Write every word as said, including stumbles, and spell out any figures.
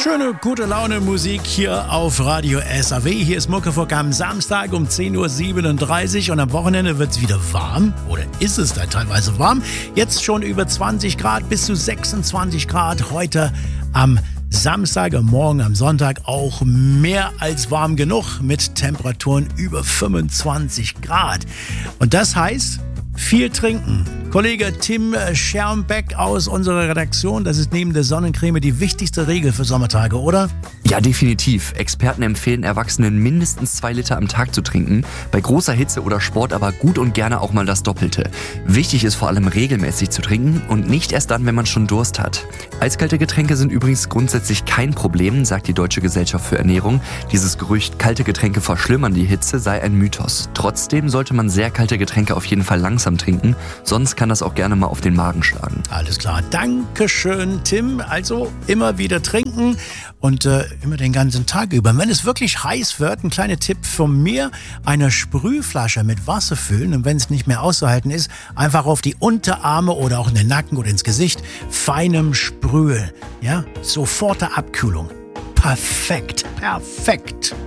Schöne, gute Laune Musik hier auf Radio S A W. Hier ist Muckefuck am Samstag um zehn Uhr siebenunddreißig und am Wochenende wird es wieder warm. Oder ist es da teilweise warm? Jetzt schon über zwanzig Grad bis zu sechsundzwanzig Grad. Heute am Samstag, am Morgen, am Sonntag auch mehr als warm genug mit Temperaturen über fünfundzwanzig Grad. Und das heißt, viel trinken. Kollege Tim Schermbeck aus unserer Redaktion, das ist neben der Sonnencreme die wichtigste Regel für Sommertage, oder? Ja, definitiv. Experten empfehlen Erwachsenen mindestens zwei Liter am Tag zu trinken. Bei großer Hitze oder Sport aber gut und gerne auch mal das Doppelte. Wichtig ist vor allem regelmäßig zu trinken und nicht erst dann, wenn man schon Durst hat. Eiskalte Getränke sind übrigens grundsätzlich kein Problem, sagt die Deutsche Gesellschaft für Ernährung. Dieses Gerücht, kalte Getränke verschlimmern die Hitze, sei ein Mythos. Trotzdem sollte man sehr kalte Getränke auf jeden Fall langsam trinken, sonst kann das auch gerne mal auf den Magen schlagen. Alles klar, Dankeschön, Tim. Also immer wieder trinken und äh, immer den ganzen Tag über. Und wenn es wirklich heiß wird, ein kleiner Tipp von mir, eine Sprühflasche mit Wasser füllen und wenn es nicht mehr auszuhalten ist, einfach auf die Unterarme oder auch in den Nacken oder ins Gesicht feinem sprühen. Ja, sofortige Abkühlung. Perfekt, perfekt.